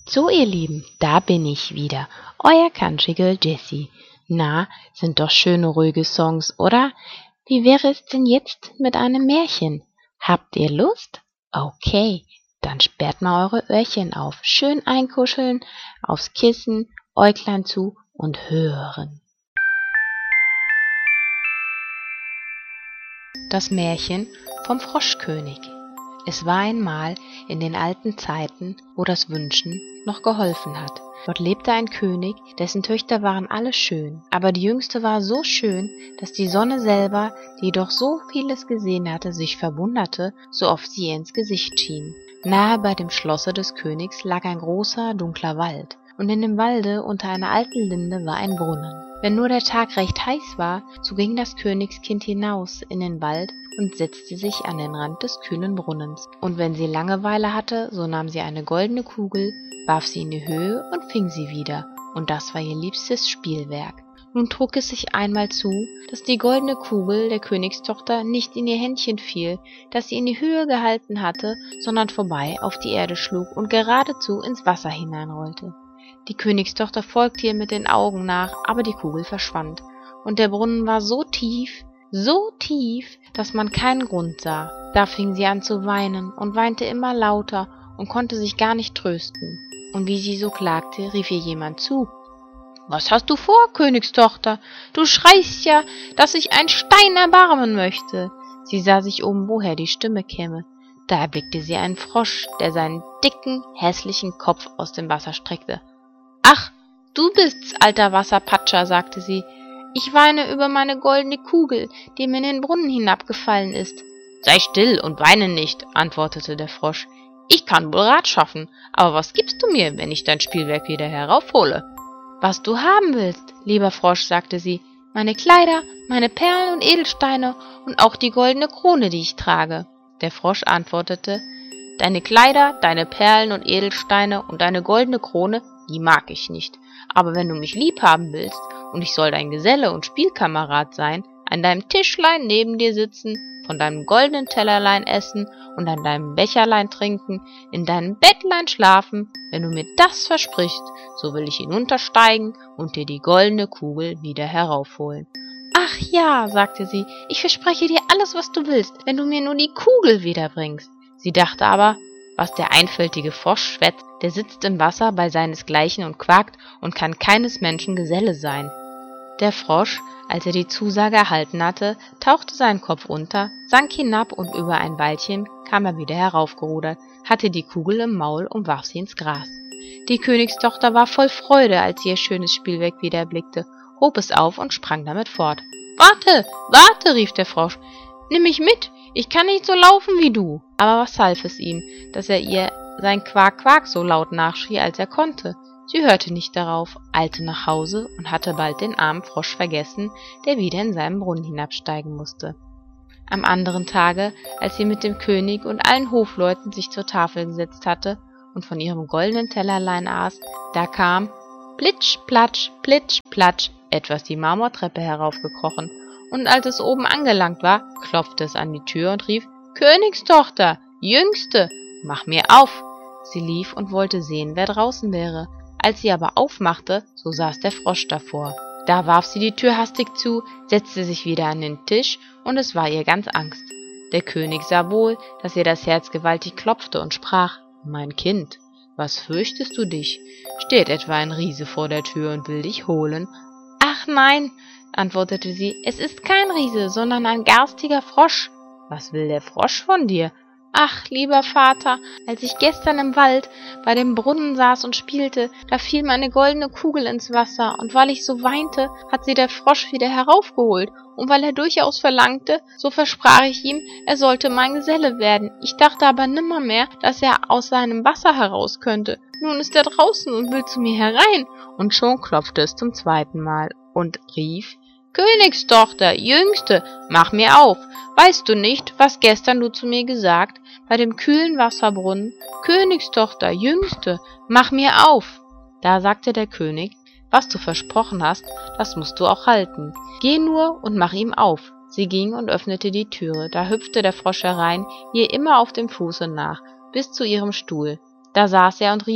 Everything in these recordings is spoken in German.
So, ihr Lieben, da bin ich wieder, euer Country Girl Jessie. Na, sind doch schöne, ruhige Songs, oder? Wie wäre es denn jetzt mit einem Märchen? Habt ihr Lust? Okay, dann sperrt mal eure Öhrchen auf, schön einkuscheln, aufs Kissen, Äuglein zu und hören. Das Märchen vom Froschkönig. Es war einmal in den alten Zeiten, wo das Wünschen noch geholfen hat. Dort lebte ein König, dessen Töchter waren alle schön, aber die jüngste war so schön, dass die Sonne selber, die doch so vieles gesehen hatte, sich verwunderte, so oft sie ihr ins Gesicht schien. Nahe bei dem Schlosse des Königs lag ein großer, dunkler Wald, und in dem Walde unter einer alten Linde war ein Brunnen. Wenn nur der Tag recht heiß war, so ging das Königskind hinaus in den Wald und setzte sich an den Rand des kühlen Brunnens. Und wenn sie Langeweile hatte, so nahm sie eine goldene Kugel, warf sie in die Höhe und fing sie wieder, und das war ihr liebstes Spielwerk. Nun trug es sich einmal zu, dass die goldene Kugel der Königstochter nicht in ihr Händchen fiel, das sie in die Höhe gehalten hatte, sondern vorbei auf die Erde schlug und geradezu ins Wasser hineinrollte. Die Königstochter folgte ihr mit den Augen nach, aber die Kugel verschwand, und der Brunnen war so tief, dass man keinen Grund sah. Da fing sie an zu weinen und weinte immer lauter und konnte sich gar nicht trösten. Und wie sie so klagte, rief ihr jemand zu. »Was hast du vor, Königstochter? Du schreist ja, dass sich ein Stein erbarmen möchte.« Sie sah sich um, woher die Stimme käme. Da erblickte sie einen Frosch, der seinen dicken, hässlichen Kopf aus dem Wasser streckte. »Ach, du bist's, alter Wasserpatscher«, sagte sie. »Ich weine über meine goldene Kugel, die mir in den Brunnen hinabgefallen ist.« »Sei still und weine nicht«, antwortete der Frosch. »Ich kann wohl Rat schaffen, aber was gibst du mir, wenn ich dein Spielwerk wieder heraufhole?« »Was du haben willst, lieber Frosch«, sagte sie. »Meine Kleider, meine Perlen und Edelsteine und auch die goldene Krone, die ich trage.« Der Frosch antwortete, »Deine Kleider, deine Perlen und Edelsteine und deine goldene Krone, die mag ich nicht. Aber wenn du mich lieb haben willst und ich soll dein Geselle und Spielkamerad sein, an deinem Tischlein neben dir sitzen, von deinem goldenen Tellerlein essen und an deinem Becherlein trinken, in deinem Bettlein schlafen, wenn du mir das versprichst, so will ich hinuntersteigen und dir die goldene Kugel wieder heraufholen.« »Ach ja«, sagte sie, »ich verspreche dir alles, was du willst, wenn du mir nur die Kugel wiederbringst.« Sie dachte aber, was der einfältige Frosch schwätzt, der sitzt im Wasser bei seinesgleichen und quakt und kann keines Menschen Geselle sein. Der Frosch, als er die Zusage erhalten hatte, tauchte seinen Kopf unter, sank hinab und über ein Weilchen kam er wieder heraufgerudert, hatte die Kugel im Maul und warf sie ins Gras. Die Königstochter war voll Freude, als sie ihr schönes Spielwerk wieder erblickte, hob es auf und sprang damit fort. »Warte, warte«, rief der Frosch, »nimm mich mit, ich kann nicht so laufen wie du.« Aber was half es ihm, dass er ihr sein Quak, Quak so laut nachschrie, als er konnte? Sie hörte nicht darauf, eilte nach Hause und hatte bald den armen Frosch vergessen, der wieder in seinen Brunnen hinabsteigen musste. Am anderen Tage, als sie mit dem König und allen Hofleuten sich zur Tafel gesetzt hatte und von ihrem goldenen Tellerlein aß, da kam plitsch, platsch, etwas die Marmortreppe heraufgekrochen, und als es oben angelangt war, klopfte es an die Tür und rief, »Königstochter, Jüngste, mach mir auf!« Sie lief und wollte sehen, wer draußen wäre. Als sie aber aufmachte, so saß der Frosch davor. Da warf sie die Tür hastig zu, setzte sich wieder an den Tisch, und es war ihr ganz Angst. Der König sah wohl, dass ihr das Herz gewaltig klopfte und sprach, »Mein Kind, was fürchtest du dich? Steht etwa ein Riese vor der Tür und will dich holen?« »Ach nein«, antwortete sie, »es ist kein Riese, sondern ein garstiger Frosch.« »Was will der Frosch von dir?« »Ach, lieber Vater, als ich gestern im Wald bei dem Brunnen saß und spielte, da fiel meine goldene Kugel ins Wasser, und weil ich so weinte, hat sie der Frosch wieder heraufgeholt, und weil er durchaus verlangte, so versprach ich ihm, er sollte mein Geselle werden. Ich dachte aber nimmermehr, dass er aus seinem Wasser heraus könnte. Nun ist er draußen und will zu mir herein.« Und schon klopfte es zum zweiten Mal und rief, »Königstochter, Jüngste, mach mir auf! Weißt du nicht, was gestern du zu mir gesagt, bei dem kühlen Wasserbrunnen? Königstochter, Jüngste, mach mir auf!« Da sagte der König, »Was du versprochen hast, das musst du auch halten. Geh nur und mach ihm auf.« Sie ging und öffnete die Türe, da hüpfte der Frosch herein, ihr immer auf dem Fuße nach, bis zu ihrem Stuhl. Da saß er und rief,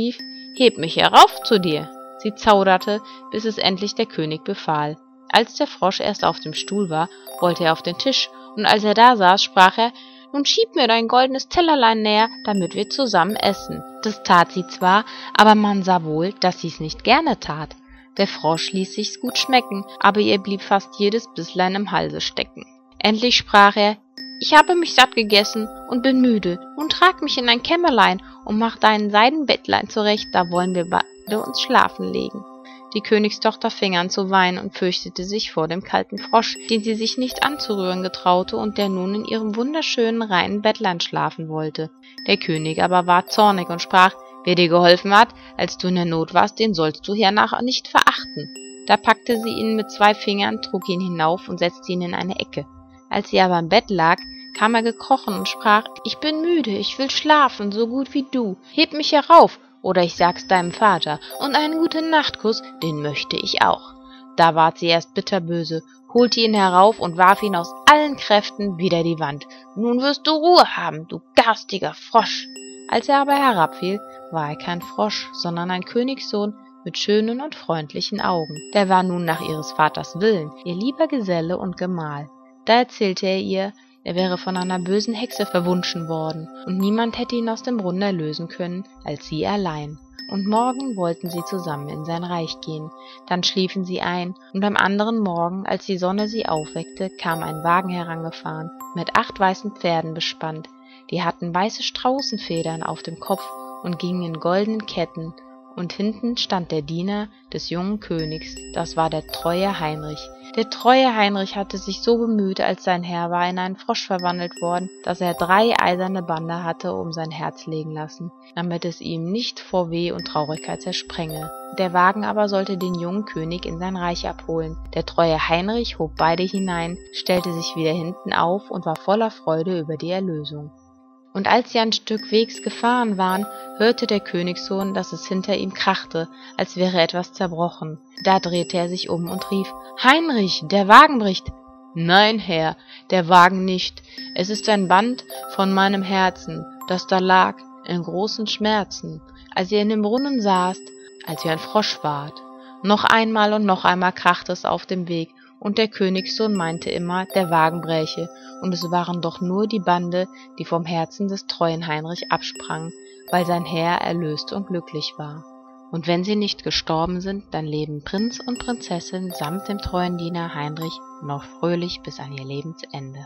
heb mich herauf zu dir. Sie zauderte, bis es endlich der König befahl. Als der Frosch erst auf dem Stuhl war, wollte er auf den Tisch, und als er da saß, sprach er: »Nun schieb mir dein goldenes Tellerlein näher, damit wir zusammen essen.« Das tat sie zwar, aber man sah wohl, dass sie's nicht gerne tat. Der Frosch ließ sich's gut schmecken, aber ihr blieb fast jedes Bisslein im Halse stecken. Endlich sprach er: »Ich habe mich satt gegessen und bin müde. Nun trag mich in ein Kämmerlein und mach dein Seidenbettlein zurecht, da wollen wir beide uns schlafen legen.« Die Königstochter fing an zu weinen und fürchtete sich vor dem kalten Frosch, den sie sich nicht anzurühren getraute und der nun in ihrem wunderschönen, reinen Bettlein schlafen wollte. Der König aber war zornig und sprach: »Wer dir geholfen hat, als du in der Not warst, den sollst du hernach nicht verachten.« Da packte sie ihn mit 2 Fingern, trug ihn hinauf und setzte ihn in eine Ecke. Als sie aber im Bett lag, kam er gekrochen und sprach: »Ich bin müde, ich will schlafen, so gut wie du. Heb mich herauf, oder ich sag's deinem Vater, und einen guten Nachtkuss, den möchte ich auch.« Da ward sie erst bitterböse, holte ihn herauf und warf ihn aus allen Kräften wider die Wand. »Nun wirst du Ruhe haben, du garstiger Frosch!« Als er aber herabfiel, war er kein Frosch, sondern ein Königssohn mit schönen und freundlichen Augen. Der war nun nach ihres Vaters Willen ihr lieber Geselle und Gemahl. Da erzählte er ihr, er wäre von einer bösen Hexe verwunschen worden, und niemand hätte ihn aus dem Brunnen erlösen können, als sie allein. Und morgen wollten sie zusammen in sein Reich gehen. Dann schliefen sie ein, und am anderen Morgen, als die Sonne sie aufweckte, kam ein Wagen herangefahren, mit 8 weißen Pferden bespannt. Die hatten weiße Straußenfedern auf dem Kopf und gingen in goldenen Ketten, und hinten stand der Diener des jungen Königs, das war der treue Heinrich. Der treue Heinrich hatte sich so bemüht, als sein Herr war in einen Frosch verwandelt worden, dass er 3 eiserne Bande hatte um sein Herz legen lassen, damit es ihm nicht vor Weh und Traurigkeit zersprenge. Der Wagen aber sollte den jungen König in sein Reich abholen. Der treue Heinrich hob beide hinein, stellte sich wieder hinten auf und war voller Freude über die Erlösung. Und als sie ein Stück Wegs gefahren waren, hörte der Königssohn, dass es hinter ihm krachte, als wäre etwas zerbrochen. Da drehte er sich um und rief: »Heinrich, der Wagen bricht!« »Nein, Herr, der Wagen nicht. Es ist ein Band von meinem Herzen, das da lag in großen Schmerzen, als ihr in dem Brunnen saßt, als ihr ein Frosch wart.« Noch einmal und noch einmal krachte es auf dem Weg, und der Königssohn meinte immer, der Wagen bräche, und es waren doch nur die Bande, die vom Herzen des treuen Heinrich absprangen, weil sein Herr erlöst und glücklich war. Und wenn sie nicht gestorben sind, dann leben Prinz und Prinzessin samt dem treuen Diener Heinrich noch fröhlich bis an ihr Lebensende.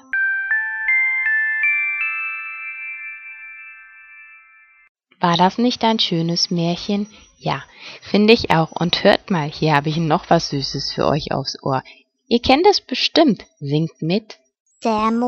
War das nicht ein schönes Märchen? Ja, finde ich auch. Und hört mal, hier habe ich noch was Süßes für euch aufs Ohr. Ihr kennt es bestimmt. Singt mit. Der